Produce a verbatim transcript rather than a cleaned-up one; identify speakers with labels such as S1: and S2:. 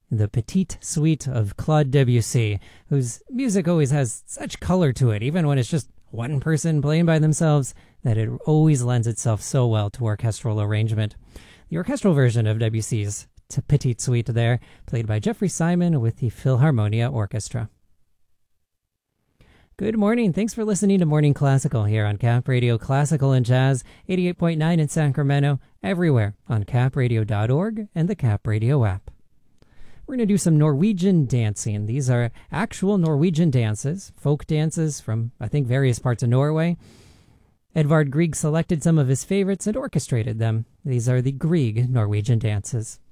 S1: the Petite Suite of Claude Debussy, whose music always has such color to it, even when it's just one person playing by themselves, that it always lends itself so well to orchestral arrangement. The orchestral version of Debussy's Petite Suite there, played by Jeffrey Simon with the Philharmonia Orchestra. Good morning. Thanks for listening to Morning Classical here on Cap Radio Classical and Jazz, eighty-eight point nine in Sacramento, everywhere on cap radio dot org and the Cap Radio app. We're going to do some Norwegian dancing. These are actual Norwegian dances, folk dances from, I think, various parts of Norway. Edvard Grieg selected some of his favorites and orchestrated them. These are the Grieg Norwegian dances.